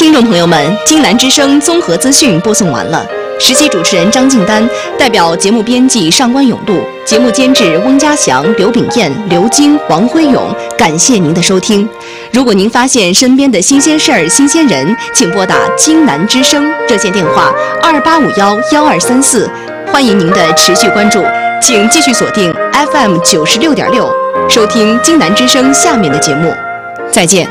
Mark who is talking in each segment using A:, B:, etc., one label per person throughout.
A: 听众朋友们，金南之声综合资讯播送完了。实习主持人张静丹代表节目编辑上官永路，节目监制翁家祥、刘炳燕、刘晶、王辉勇，感谢您的收听。如果您发现身边的新鲜事儿、新鲜人，请拨打金南之声热线电话28511234，欢迎您的持续关注。请继续锁定 FM 96.6，收听金南之声下面的节目。再见。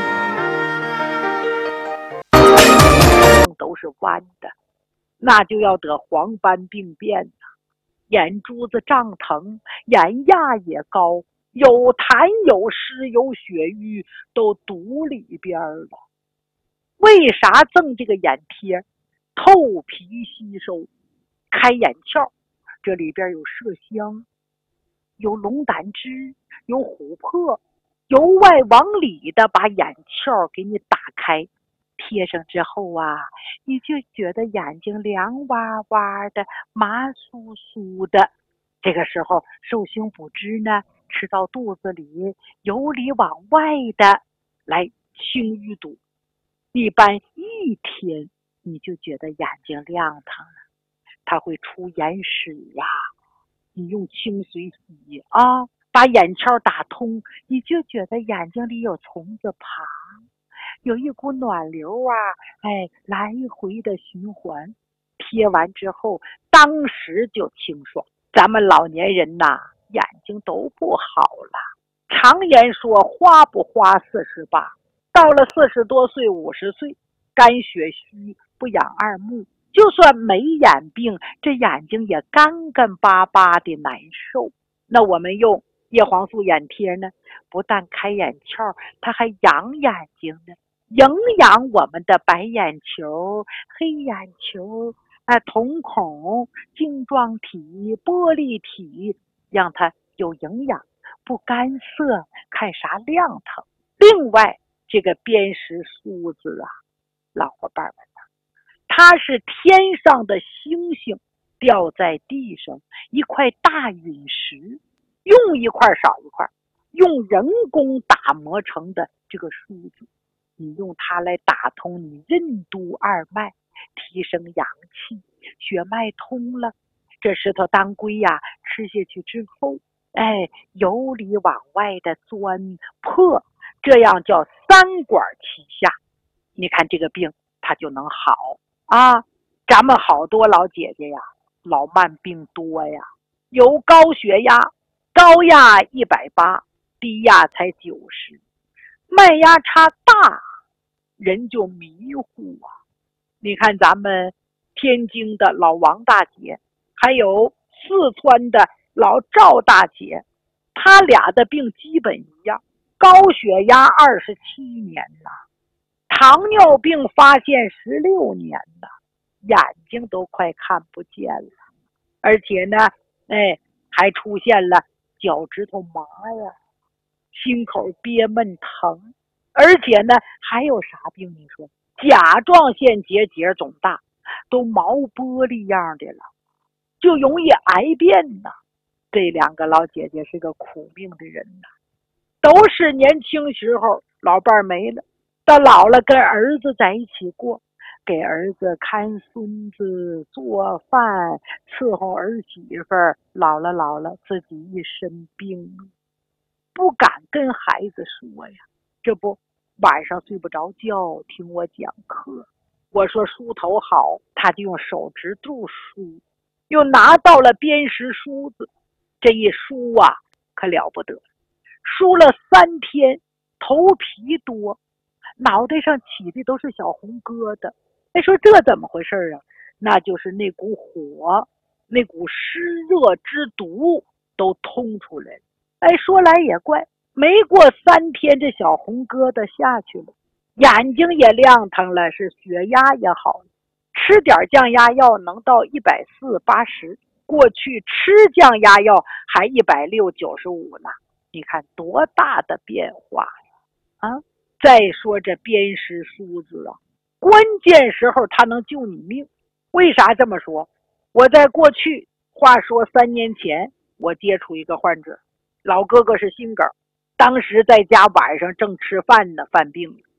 B: 都是弯的，那就要得黄斑病变呐，眼珠子胀疼，眼压也高，有痰有湿有血瘀，都堵里边了。为啥赠这个眼贴？透皮吸收，开眼窍，这里边有麝香，有龙胆汁，有琥珀，由外往里的把眼窍给你打开。贴上之后啊，你就觉得眼睛凉哇哇的，麻酥酥的。这个时候寿星补汁呢，吃到肚子里，由里往外的来清淤堵。一般一天你就觉得眼睛亮堂了，它会出眼屎啊，你用清水洗啊，把眼窍打通，你就觉得眼睛里有虫子爬，有一股暖流啊，来回的循环。贴完之后当时就清爽。咱们老年人呐，眼睛都不好了。常言说花不花48，到了40多岁50岁，肝血虚不养二目，就算没眼病，这眼睛也干干巴巴的难受。那我们用叶黄素眼贴呢，不但开眼窍，它还养眼睛呢，营养我们的白眼球、黑眼球、瞳孔、晶状体、玻璃体，让它有营养，不干涩，看啥亮堂。另外，这个边石梳子啊，老伙伴们呐，它是天上的星星掉在地上，一块大陨石，用一块少一块，用人工打磨成的这个梳子，你用它来打通你任督二脉，提升阳气，血脉通了，这石头当归呀，吃下去之后，由里往外的钻破，这样叫三管齐下。你看这个病它就能好啊。咱们好多老姐姐呀，老慢病多呀，有高血压，高压180，低压才90，脉压差大，人就迷糊啊。你看咱们天津的老王大姐，还有四川的老赵大姐，他俩的病基本一样，高血压27年了，糖尿病发现16年了，眼睛都快看不见了，而且呢，还出现了脚趾头麻呀，心口憋闷疼，而且呢，还有啥病？你说甲状腺结节肿大，都毛玻璃样的了，就容易癌变呐。这两个老姐姐是个苦命的人呐，都是年轻时候老伴没了，到老了跟儿子在一起过，给儿子看孙子、做饭、伺候儿媳妇儿，老了自己一身病，不敢跟孩子说呀。这不晚上睡不着觉，听我讲课，我说梳头好，他就用手指肚梳，又拿到了砭石梳子，这一梳啊可了不得，梳了3天，头皮多，脑袋上起的都是小红疙瘩。说这怎么回事啊？那就是那股火，那股湿热之毒都通出来了。说来也怪，没过3天，这小红疙瘩下去了，眼睛也亮堂了，是血压也好了，吃点降压药能到140、80，过去吃降压药还160、95呢。你看多大的变化呀！再说这砭石梳子啊，关键时候它能救你命。为啥这么说？我在过去，话说3年前，我接触一个患者，老哥哥是心梗，当时在家晚上正吃饭呢，犯病了，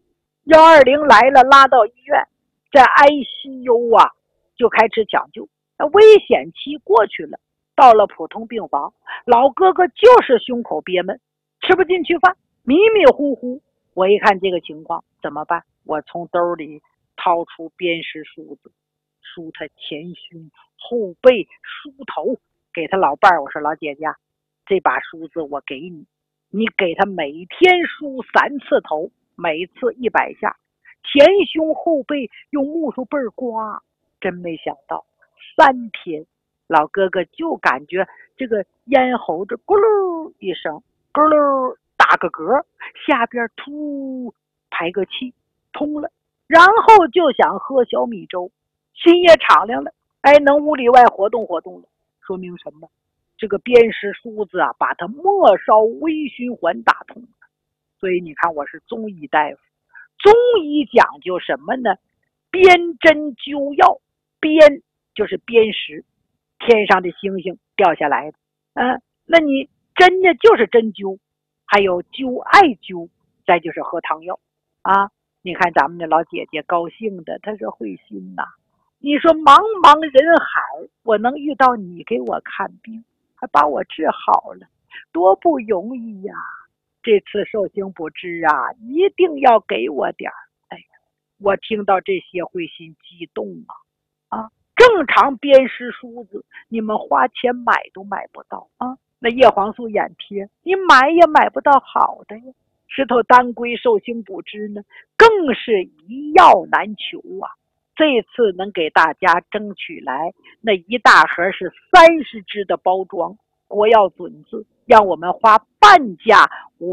B: 120来了，拉到医院，在 ICU 啊，就开始抢救。危险期过去了，到了普通病房，老哥哥就是胸口憋闷，吃不进去饭，迷迷糊糊。我一看这个情况怎么办？我从兜里掏出砭石梳子，梳他前胸、后背、梳头，给他老伴儿。我说老姐姐，这把梳子我给你，你给他每天梳3次头，每次100下，前胸后背用木梳背刮。真没想到3天，老哥哥就感觉这个咽喉这咕噜一声，咕噜打个嗝，下边突排个气，通了。然后就想喝小米粥，心也敞亮了，能屋里外活动活动了。说明什么？这个砭石梳子啊，把它末梢微循环打通了。所以你看，我是中医大夫，中医讲究什么呢？砭针灸药，砭就是砭石，天上的星星掉下来的。那你针呢就是针灸，还有灸艾灸，再就是喝汤药啊。你看咱们的老姐姐高兴的，她是会心呐。你说茫茫人海，我能遇到你给我看病，还把我治好了，多不容易呀！这次寿星不知啊，一定要给我点儿。哎呀，我听到这些会心激动啊！正常砭石梳子，你们花钱买都买不到啊。那叶黄素眼贴，你买也买不到好的呀。石头当归寿星补脂呢，更是一药难求啊。这次能给大家争取来那一大盒是30支的包装，国药准字，让我们花半价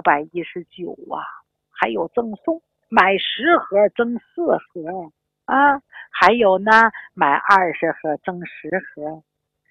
B: 519啊，还有赠送，买10盒赠4盒啊，还有呢，买20盒赠10盒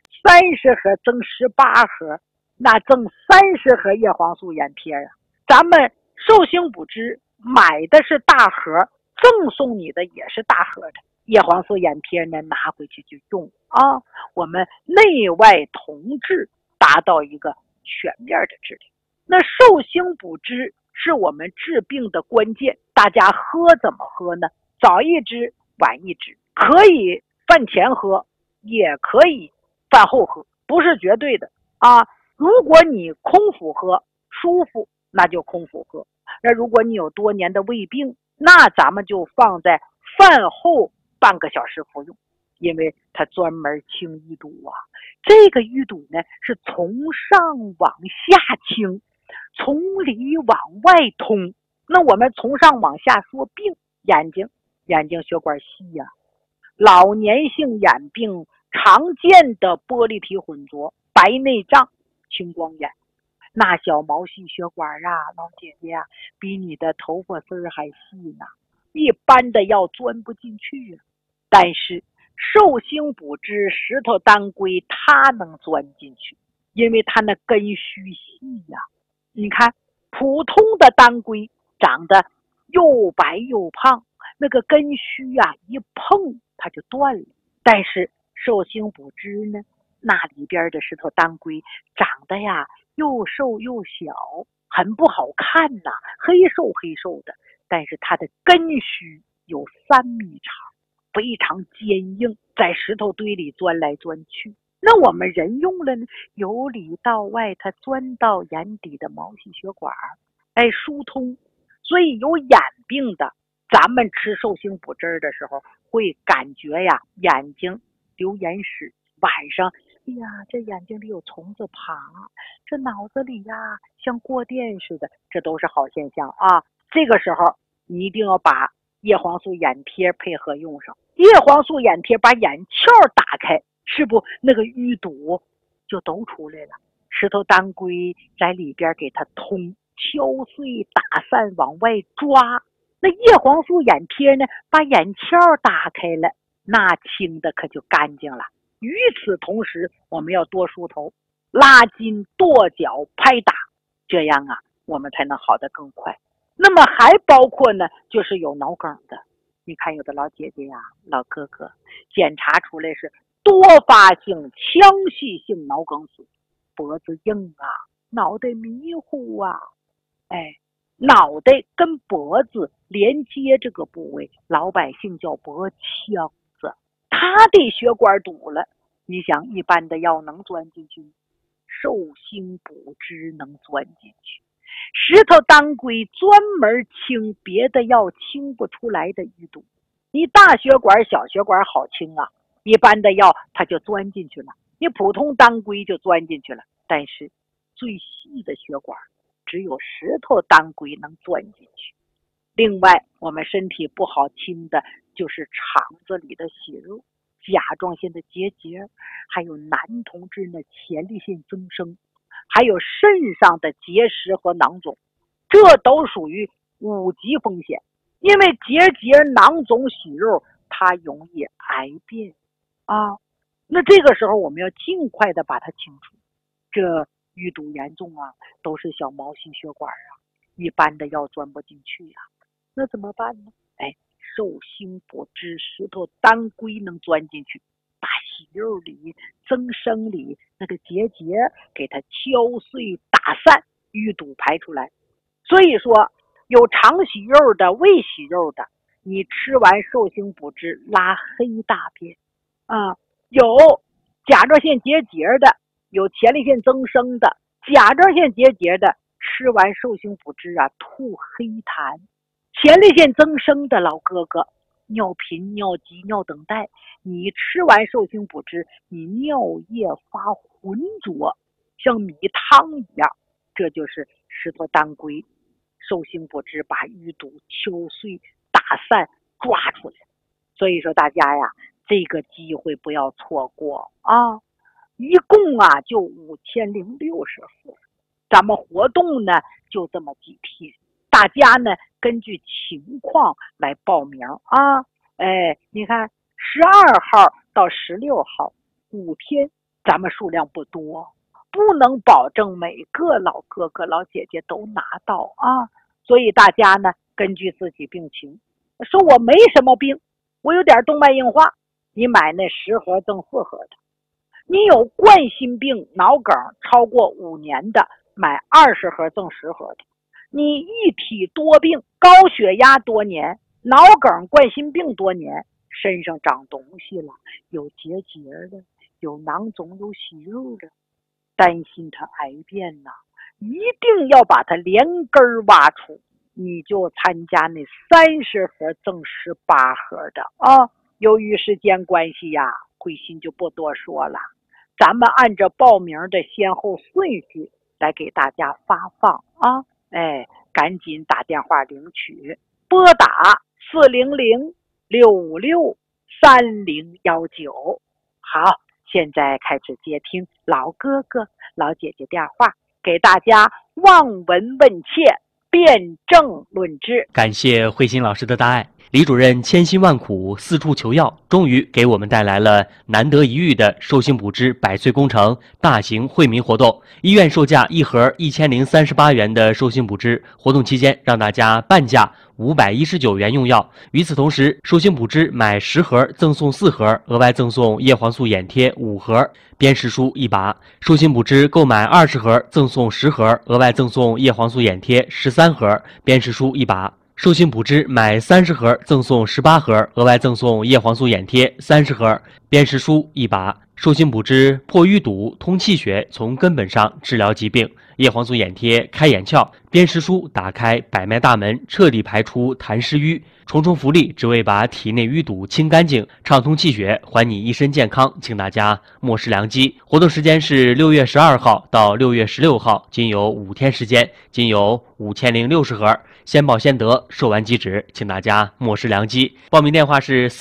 B: ，30盒赠18盒，那赠30盒叶黄素眼贴啊。咱们寿星补脂买的是大盒，赠送你的也是大盒的叶黄素眼贴呢，拿回去就用啊。我们内外同治，达到一个全面的治疗。那寿星补脂是我们治病的关键，大家喝怎么喝呢？早一支晚一支，可以饭前喝，也可以饭后喝，不是绝对的啊。如果你空腹喝舒服，那就空腹喝。那如果你有多年的胃病，那咱们就放在饭后半个小时服用，因为它专门清淤堵啊。这个淤堵呢，是从上往下清，从里往外通。那我们从上往下说病，眼睛血管细呀，老年性眼病常见的玻璃体混浊、白内障、青光眼。那小毛细血管啊，老姐姐啊，比你的头发丝还细呢，一般的药钻不进去啊。但是寿星补脂石头当归它能钻进去，因为它那根须细呀。你看普通的当归长得又白又胖，那个根须啊一碰它就断了。但是寿星补脂呢，那里边的石头当归长得呀又瘦又小，很不好看呐，黑瘦的，但是它的根须有3米长，非常坚硬，在石头堆里钻来钻去。那我们人用了呢，由里到外，它钻到眼底的毛细血管，疏通。所以有眼病的，咱们吃寿星补脂的时候，会感觉呀眼睛流眼屎，晚上哎呀，这眼睛里有虫子爬，这脑子里呀像过电似的，这都是好现象啊。这个时候你一定要把叶黄素眼贴配合用上。叶黄素眼贴把眼窍打开，是不那个淤堵就都出来了。石头当归在里边给它通，敲碎打散往外抓。那叶黄素眼贴呢，把眼窍打开了，那清的可就干净了。与此同时，我们要多梳头、拉筋、跺脚、拍打，这样啊，我们才能好得更快。那么还包括呢，就是有脑梗的。你看有的老姐姐呀、老哥哥检查出来是多发性腔隙性脑梗死，脖子硬啊，脑袋迷糊啊，脑袋跟脖子连接这个部位，老百姓叫脖腔子，他的血管堵了，你想一般的药能钻进去吗？寿星补支能钻进去，石头当归专门清别的药清不出来的淤堵。你大血管小血管好清啊，一般的药它就钻进去了，你普通当归就钻进去了，但是最细的血管只有石头当归能钻进去。另外我们身体不好清的就是肠子里的息肉、甲状腺的结节，还有男同志的前列腺增生，还有肾上的结石和囊肿，这都属于5级风险。因为结节、囊肿、息肉它容易癌变啊，那这个时候我们要尽快的把它清除。这淤堵严重啊，都是小毛细血管啊，一般的药钻不进去呀，那怎么办呢？寿星补支石头当归能钻进去，把息肉里、增生里那个结节给它敲碎打散，淤堵排出来。所以说有肠息肉的、胃息肉的，你吃完寿星补支拉黑大便啊；有甲状腺结节的，有前列腺增生的，甲状腺结节的吃完寿星补支啊吐黑痰。前列腺增生的老哥哥，尿频、尿急、尿等待，你吃完寿星补支，你尿液发浑浊，像米汤一样，这就是石头当归、寿星补支把淤堵敲碎、打散、抓出来。所以说大家呀，这个机会不要错过啊！一共啊就5060盒，咱们活动呢就这么几天。大家呢根据情况来报名啊！你看12号到16号5天，咱们数量不多，不能保证每个老哥哥老姐姐都拿到啊！所以大家呢根据自己病情，说我没什么病，我有点动脉硬化，你买那10盒赠4盒的；你有冠心病、脑梗超过5年的，买20盒赠10盒的。你一体多病，高血压多年，脑梗、冠心病多年，身上长东西了，有结节的，有囊肿、有息肉的，担心它癌变呢，一定要把它连根挖出，你就参加那30盒赠18盒的啊！由于时间关系呀，慧心就不多说了，咱们按照报名的先后顺序来给大家发放啊！赶紧打电话领取，拨打400-656-3019。好，现在开始接听老哥哥老姐姐电话，给大家望闻问切，辩证论治。
C: 感谢慧心老师的大爱，李主任千辛万苦四处求药，终于给我们带来了难得一遇的寿星补支100岁工程大型惠民活动。医院售价1盒1038元的寿星补支，活动期间让大家半价519元用药。与此同时，寿星补支买10盒赠送4盒，额外赠送叶黄素眼贴5盒，编识书1把；寿星补支购买20盒赠送10盒，额外赠送叶黄素眼贴13盒，编识书1把；寿星补支买30盒赠送18盒，额外赠送叶黄素眼贴30盒，编识书1把；寿星补支破淤堵、通气血，从根本上治疗疾病；叶黄素眼贴开眼窍，编识书打开百脉大门，彻底排出痰湿瘀。重重福利，只为把体内淤堵清干净，畅通气血，还你一身健康，请大家莫失良机。活动时间是6月12号到6月16号，仅有5天时间，仅有5060盒，先报先得，售完即止，请大家莫失良机。报名电话是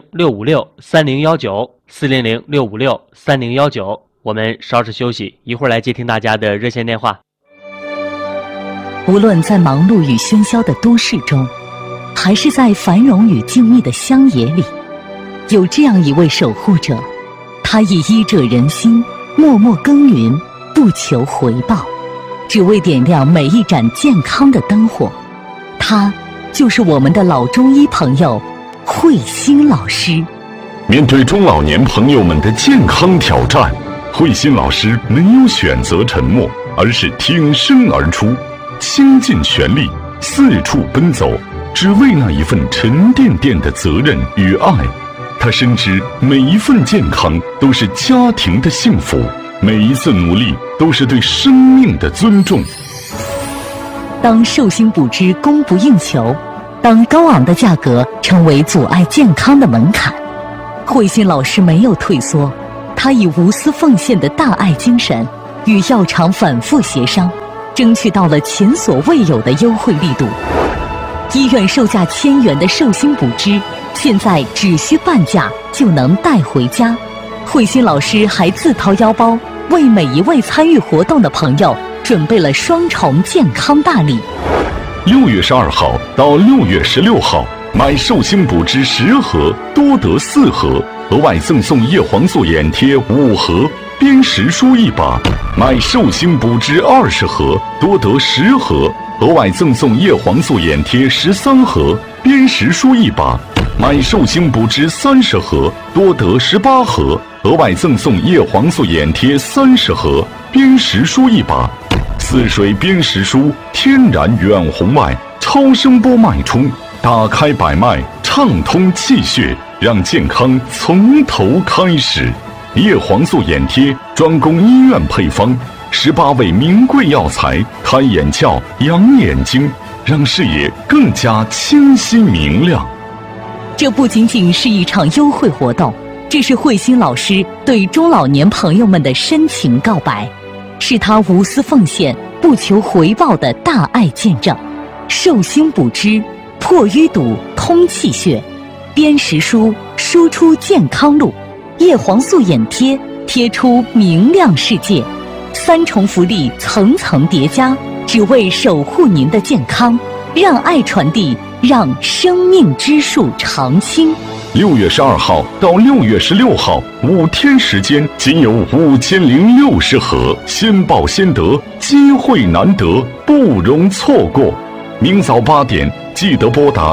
C: 400-656-3019，400-656-3019。我们稍事休息，一会儿来接听大家的热线电话。
D: 无论在忙碌与喧嚣的都市中，还是在繁荣与静谧的乡野里，有这样一位守护者，他以医者仁心，默默耕耘，不求回报，只为点亮每一盏健康的灯火。他就是我们的老中医朋友慧心老师。
E: 面对中老年朋友们的健康挑战，慧心老师没有选择沉默，而是挺身而出，倾尽全力，四处奔走， 只为那一份沉甸甸的责任与爱。他深知每一份健康都是家庭的幸福，每一次努力都是对生命的尊重。
D: 当寿星补汁供不应求，当高昂的价格成为阻碍健康的门槛，慧心老师没有退缩，他以无私奉献的大爱精神，与药厂反复协商，争取到了前所未有的优惠力度。医院售价1000元的寿星补汁，现在只需半价就能带回家。慧心老师还自掏腰包，为每一位参与活动的朋友准备了双重健康大礼。
E: 6月12号到6月16号，买寿星补汁10盒，多得4盒，额外赠送叶黄素眼贴5盒，边识书1把；买寿星补汁20盒，多得10盒，额外赠送叶黄素眼贴13盒，边识书1把；买寿星补汁30盒，多得18盒，额外赠送叶黄素眼贴30盒，边识书1把。四水边识书，天然远红外，超声波脉冲，打开百脉，畅通气血，让健康从头开始。叶黄素眼贴专供医院配方，18味名贵药材，开眼窍，养眼睛，让视野更加清晰明亮。
D: 这不仅仅是一场优惠活动，这是慧心老师对中老年朋友们的深情告白，是他无私奉献、不求回报的大爱见证。寿星补汁，破淤堵，通气血；边识书，输出健康路；叶黄素眼贴，贴出明亮世界。3重福利层层叠加，只为守护您的健康，让爱传递，让生命之树常青。
E: 6月12号到6月16号5天时间，仅有5060盒，先报先得，机会难得，不容错过。明早8点，记得拨打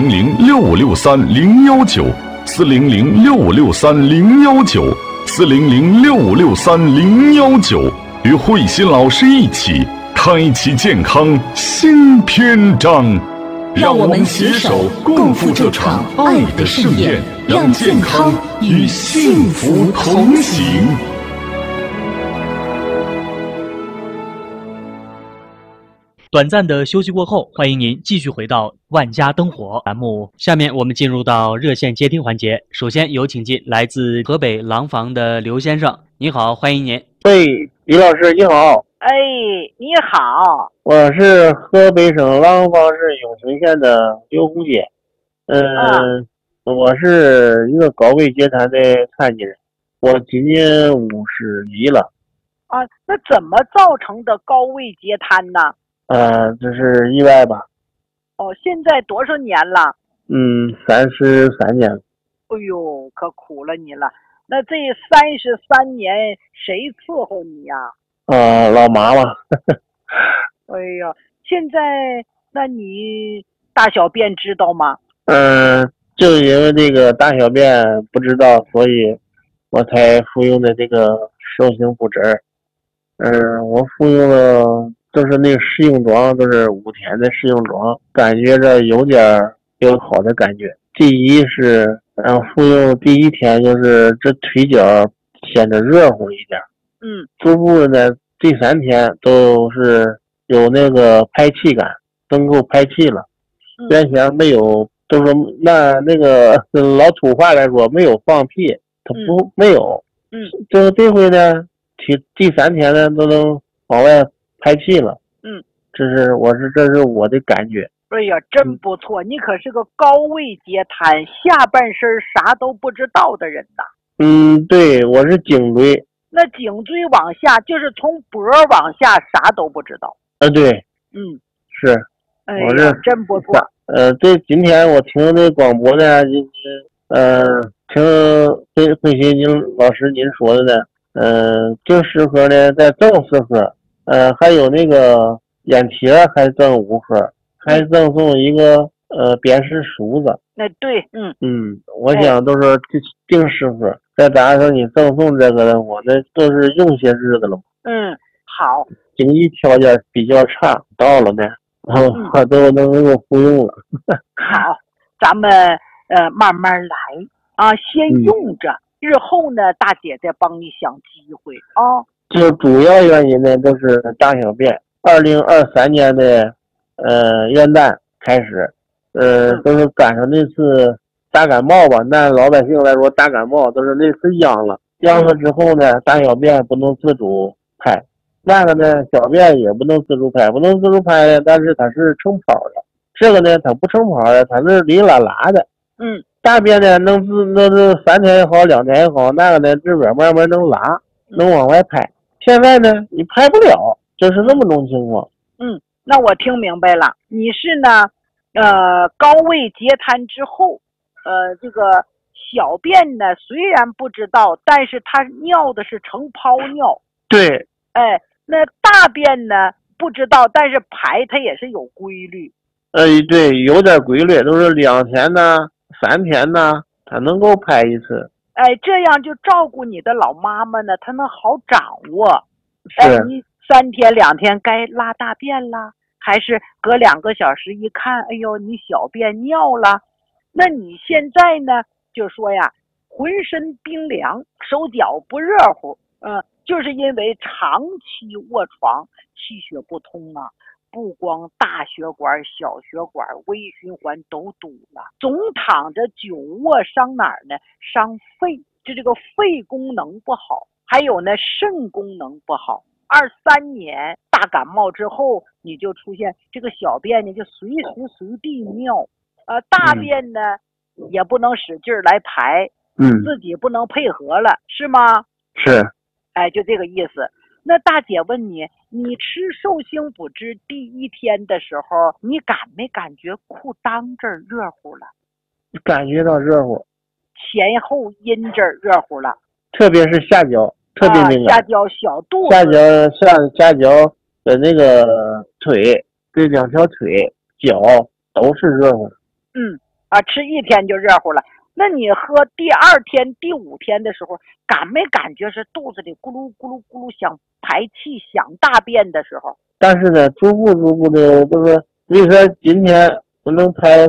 E: 400-663-019，400-663-019，400-663-019，与慧心老师一起开启健康新篇章。
D: 让我们携手共赴这场爱的盛宴，让健康与幸福同行。
C: 短暂的休息过后，欢迎您继续回到万家灯火栏目。下面我们进入到热线接听环节。首先有请进来自河北廊坊的刘先生，你好，欢迎您。
F: 喂，李老师你好。
B: 哎，你好，
F: 我是河北省廊坊市永清县的刘红姐。我是一个高位截瘫的残疾人，我今年51了。
B: 啊，那怎么造成的高位截瘫呢？
F: 这是意外吧。
B: 哦，现在多少年了
F: ？33年了。
B: 哎呦，可苦了你了。那这33年谁伺候你呀？
F: 老妈妈。
B: 哎呀，现在那你大小便知道吗？
F: 就因为这个大小便不知道，所以我才服用的这个寿星补汁。我服用了就是那个试用装，都是5天的试用装，感觉着有点好的感觉。第一是服用第1天就是这腿脚显得热乎一点，逐步呢第3天都是有那个排气感，能够排气了。原先没有，都说那个老土话来说没有放屁，它没有。就这回呢，第3天呢都能往外排气了。这是我的感觉。
B: 哎呀，真不错，你可是个高位截瘫，下半身啥都不知道的人呐。
F: 对，我是颈椎。
B: 那颈椎往下就是从脖往下啥都不知道。
F: 对。是。
B: 哎呀，真不错。
F: 这今天我听那广播呢，就是听慧心您老师您说的呢，就10盒呢再赠4盒，还有那个眼贴还赠5盒，还赠送一个扁食梳子。
B: 对。
F: 我想都是定10盒，再加上你赠送这个的，我那都是用些日子了。
B: 好。
F: 经济条件比较差，到了呢， 我都能够服用了。
B: 好，咱们慢慢来啊，先用着，日后呢，大姐再帮你想机会啊。
F: 就主要原因呢，都是大小便。2023年的元旦开始，都是赶上那次大感冒吧。那老百姓来说，大感冒都是那次阳了之后呢，大小便不能自主排，那个呢，小便也不能自主排，呢，但是它是成泡的。这个呢，它不成泡的，它是哩啦啦的。大便呢，能是3天也好，2天也好，那个呢，这边慢慢能拉，能往外排。现在呢，你排不了，就是这么种情况。
B: 那我听明白了，你是呢，高位截瘫之后，这个小便呢，虽然不知道，但是他尿的是成泡尿。
F: 对。
B: 哎，那大便呢，不知道，但是排它也是有规律。
F: 对，有点规律，都是2天呢、3天呢，它能够排一次。
B: 哎，这样就照顾你的老妈妈呢，她能好掌握。
F: 是。
B: 你3天2天该拉大便了，还是隔2个小时一看，哎呦，你小便尿了，那你现在呢，就说呀，浑身冰凉，手脚不热乎，就是因为长期卧床，气血不通啊。不光大血管、小血管、微循环都堵了，总躺着久卧伤哪儿呢？伤肺，这个肺功能不好，还有呢肾功能不好。23年大感冒之后，你就出现这个小便呢就随时随地尿，大便呢也不能使劲来排，自己不能配合了，是吗？
F: 是。
B: 哎，就这个意思。那大姐问你，你吃寿星补汁第1天的时候，你感没感觉裤裆这儿热乎了？
F: 感觉到热乎。
B: 前后阴这儿热乎了。
F: 特别是下脚，特别敏感。
B: 下脚小肚子。
F: 下脚的那个腿，这2条腿、脚都是热乎的。
B: 吃1天就热乎了。那你喝第2天、第5天的时候，感没感觉是肚子里咕噜咕噜咕噜想排气、想大便的时候？
F: 但是呢，逐步的，都是，比如说今天我能排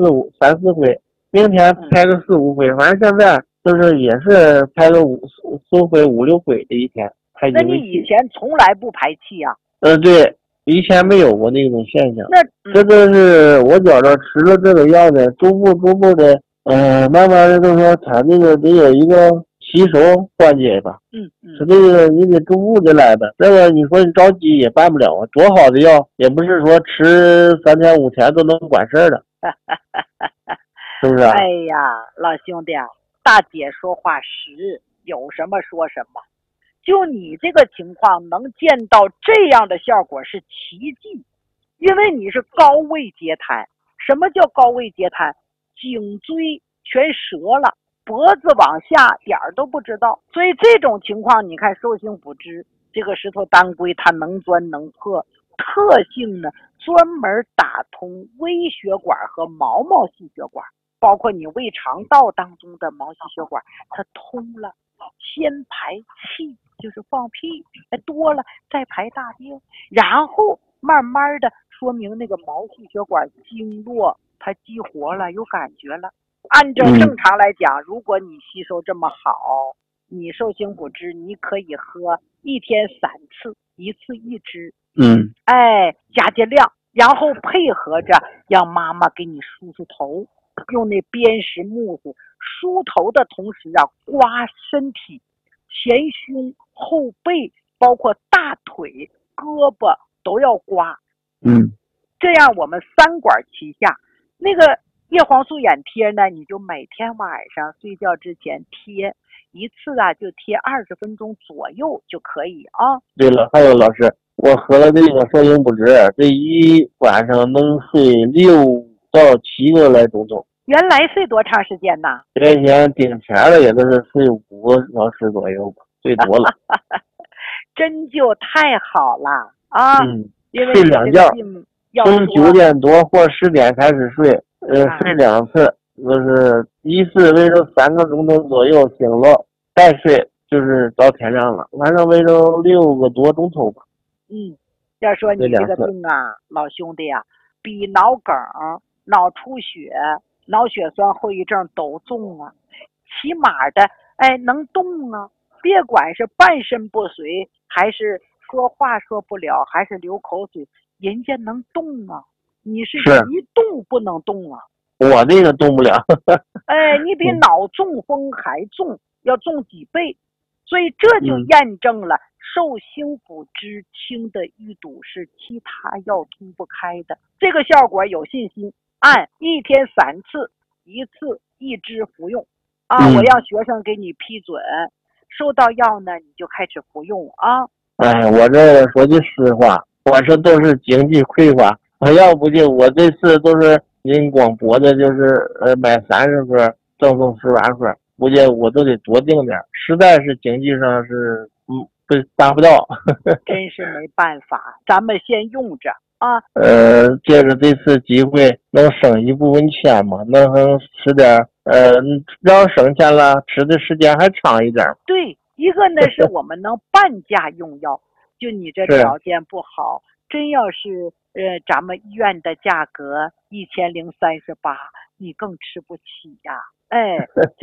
F: 3、4回，明天排个4、5回，反正现在就是也是排个4回、5、6回的一天。
B: 那你以前从来不排气啊？
F: 对，以前没有过那种现象。
B: 那
F: 这个是我觉着吃了这个药呢，逐步的。慢慢的就是说，它这个得有一个吸收环节吧。它这个你得逐步的来的。这个你说你着急也办不了啊，多好的药也不是说吃3天5天都能管事儿的，是不是？
B: 哎呀，老兄弟啊，大姐说话实，有什么说什么。就你这个情况能见到这样的效果是奇迹，因为你是高位截瘫。什么叫高位截瘫？颈椎全折了，脖子往下点儿都不知道。所以这种情况，你看寿星补汁这个石头当归，它能钻能破，特性呢专门打通微血管和毛细血管，包括你胃肠道当中的毛细血管，它通了，先排气就是放屁，多了再排大便，然后慢慢的说明那个毛细血管经络它激活了，有感觉了。按照正常来讲，如果你吸收这么好，你寿星补汁你可以喝1天3次，1次1支。加量，然后配合着让妈妈给你梳头，用那砭石木梳梳头的同时啊，刮身体，前胸、后背，包括大腿、胳膊都要刮。这样我们3管齐下。那个叶黄素眼贴呢，你就每天晚上睡觉之前贴1次啊，就贴20分钟左右就可以啊。
F: 对了，还有老师，我喝了这个寿星补汁，这一晚上能睡6到7个来钟头。
B: 原来睡多长时间呢？
F: 这前顶前了也都是睡5个小时左右吧，最多了。
B: 真就太好了啊！因为
F: 睡2觉，从9点多或10点开始睡，睡2次，就是一次围着3个钟头左右醒了，再睡就是到天亮了，晚上围着6个多钟头吧。
B: 要说你这个病啊，老兄弟啊，比脑梗、脑出血、脑血栓后遗症都重啊。起码的，能动啊，别管是半身不遂，还是说话说不了，还是流口水，人家能动啊。你是一动不能动啊。
F: 我这个动不了。
B: 你比脑中风还重，要重几倍。所以这就验证了寿星补之清的淤堵是其他药通不开的。这个效果有信心，按1天3次，1次1支服用啊。我让学生给你批准，收到药呢你就开始服用啊。
F: 我这说句实话，我这都是经济匮乏，我要不就我这次都是人广播的，就是买30盒赠送18盒，估计我都得多订点，实在是经济上是达不到。
B: 真是没办法，咱们先用着啊。
F: 借着这次机会能省一部分钱嘛，能吃点要省钱了，吃的时间还长一点。
B: 对，一个呢是我们能半价用药，就你这条件不好，真要是咱们医院的价格1038，你更吃不起呀。这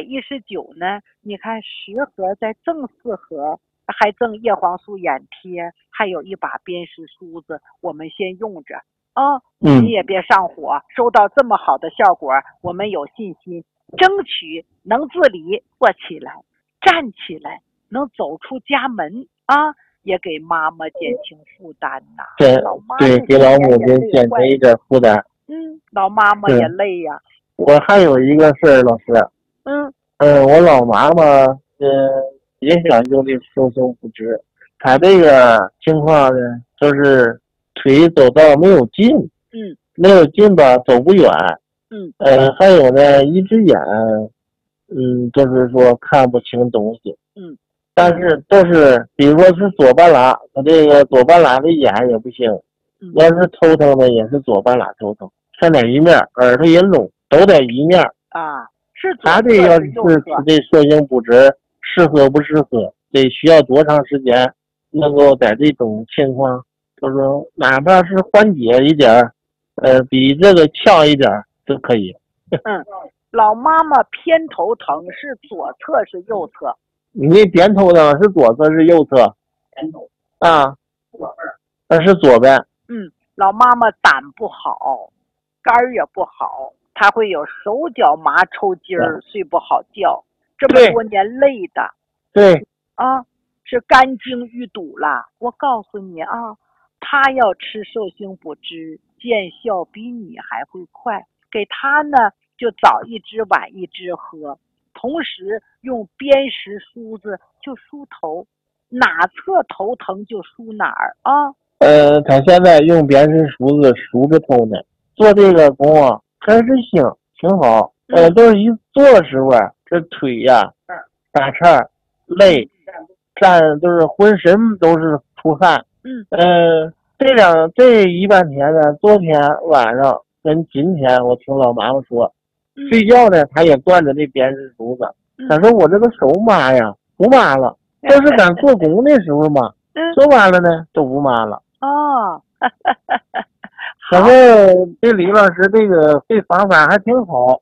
B: 519呢，你看10盒再赠4盒，还赠叶黄素眼贴，还有一把砭石梳子，我们先用着啊。你也别上火，收到这么好的效果，我们有信心，争取能自理，坐起来，站起来，能走出家门啊，也给妈妈减轻负担呐。
F: 对，给老母亲减轻一点负担。
B: 老妈妈也累呀。
F: 我还有一个事儿，老师。我老妈妈也想用这寿星补之，她这个情况呢，就是腿走道没有劲，没有劲吧，走不远。还有呢，一只眼，就是说看不清东西。但是都是，比如说是左半拉，他这个左半拉的眼也不行。要是头疼的也是左半拉头疼，看哪一面，耳朵也聋，都在一面
B: 啊。是
F: 他这要是吃这寿星补之适合不适合，得需要多长时间能够在这种情况，就是说哪怕是缓解一点，比这个强一点都可以。
B: 老妈妈偏头疼是左侧是右侧？
F: 你偏头疼是左侧是右侧？啊，是左边。
B: 老妈妈胆不好，肝儿也不好，她会有手脚麻、抽筋儿、睡不好觉，这么多年累的。
F: 对
B: 啊，是肝经淤堵了。我告诉你啊，她要吃寿星补之，见效比你还会快。给她呢，就早1支晚1支喝，同时用砭石梳子就梳头，哪侧头疼就梳哪儿啊。
F: 他现在用砭石梳子梳着头呢，做这个工啊还是挺好。都是一做的时候啊，这腿呀打颤累，站都是浑身都是出汗。这一半天呢，昨天晚上跟今天我听老妈妈说，睡觉呢他也惯着那砭石梳子。他说我这个手麻呀不麻了，都是咱做工的时候嘛，做完了呢都不麻了。他说这李老师这方法还挺好。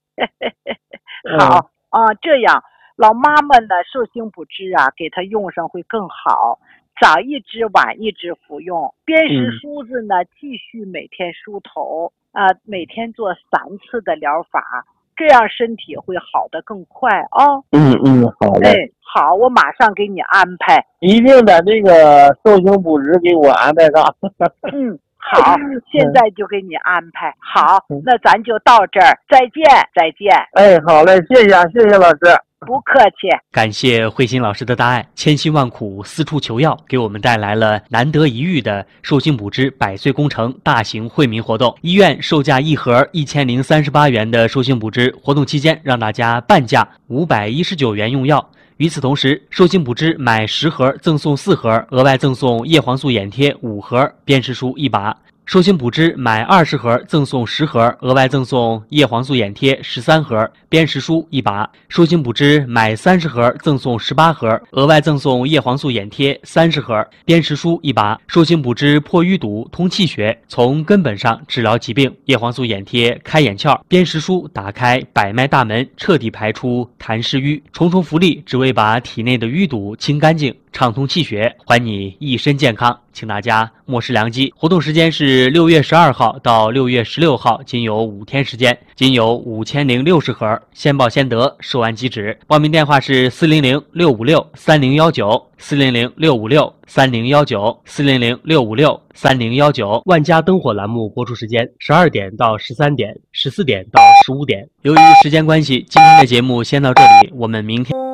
B: 好啊，这样老妈妈呢寿星补之啊，给她用上会更好，早1支晚1支服用。砭石梳子呢，继续每天梳头啊，每天做3次的疗法，这样身体会好得更快啊。
F: 好的。
B: 好，我马上给你安排，
F: 一定把这个寿星补之给我安排上。
B: 好，现在就给你安排好。那咱就到这儿，再见。
F: 好嘞，谢谢老师。
B: 不客气。
C: 感谢慧心老师的大爱，千辛万苦四处求药，给我们带来了难得一遇的寿星补之100岁工程大型惠民活动。医院售价1盒1038元的寿星补之，活动期间让大家半价519元用药。与此同时，寿星补之买10盒赠送4盒，额外赠送叶黄素眼贴5盒，砭石梳1把。 寿星补汁买20盒赠送10盒，额外赠送叶黄素眼贴13盒，编识书1把。寿星补汁买30盒赠送18盒，额外赠送叶黄素眼贴30盒，编识书1把。寿星补汁破淤堵通气血，从根本上治疗疾病。叶黄素眼贴开眼窍，编识书打开百脉大门，彻底排出痰湿瘀。重重福利，只为把体内的淤堵清干净，畅通气血，还你一身健康，请大家莫失良机。活动时间是6月12号到6月16号，仅有5天时间，仅有5060盒，先报先得，售完即止。报名电话是400-656-3019，400-656-3019，400-656-3019。万家灯火栏目播出时间12点到13点，14点到15点。由于时间关系，今天的节目先到这里，我们明天。